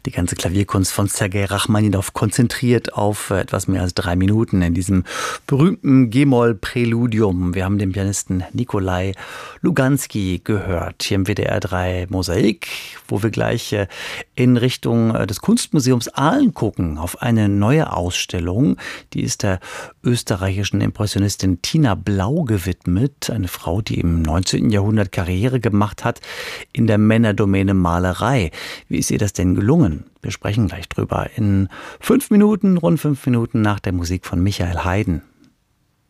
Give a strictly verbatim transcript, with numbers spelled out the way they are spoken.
Die ganze Klavierkunst von Sergei Rachmaninow konzentriert auf etwas mehr als drei Minuten in diesem berühmten G-Moll-Präludium. Wir haben den Pianisten Nikolai Luganski gehört, hier im W D R drei Mosaik, wo wir gleich in Richtung des Kunstmuseums Aalen gucken, auf eine neue Ausstellung. Die ist der österreichischen Impressionistin Tina Blau gewidmet, eine Frau, die im neunzehnten Jahrhundert Karriere gemacht hat in der Männerdomäne Malerei. Wie ist ihr das denn gelungen? Wir sprechen gleich drüber in fünf Minuten, rund fünf Minuten nach der Musik von Michael Haydn.